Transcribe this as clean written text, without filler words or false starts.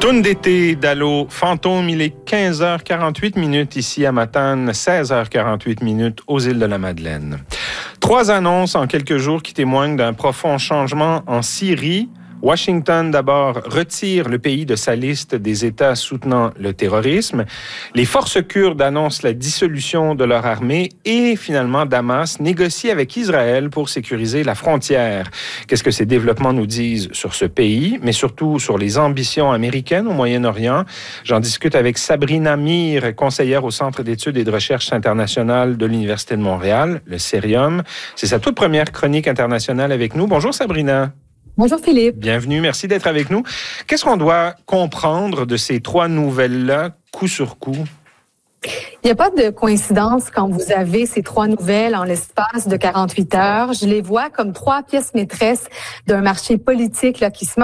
Tourne d'été d'Allo Fantôme, il est 15h48 ici à Matane, 16h48 aux îles de la Madeleine. 3 annonces en quelques jours qui témoignent d'un profond changement en Syrie. Washington, d'abord, retire le pays de sa liste des États soutenant le terrorisme. Les forces kurdes annoncent la dissolution de leur armée et, finalement, Damas négocie avec Israël pour sécuriser la frontière. Qu'est-ce que ces développements nous disent sur ce pays, mais surtout sur les ambitions américaines au Moyen-Orient? J'en discute avec Sabrina Mir, conseillère au Centre d'études et de recherche internationales de l'Université de Montréal, le CERIUM. C'est sa toute première chronique internationale avec nous. Bonjour Sabrina. Bonjour Philippe. Bienvenue, merci d'être avec nous. Qu'est-ce qu'on doit comprendre de ces 3 nouvelles-là, coup sur coup? Il n'y a pas de coïncidence quand vous avez ces 3 nouvelles en l'espace de 48 heures. Je les vois comme 3 pièces maîtresses d'un marché politique là, qui se met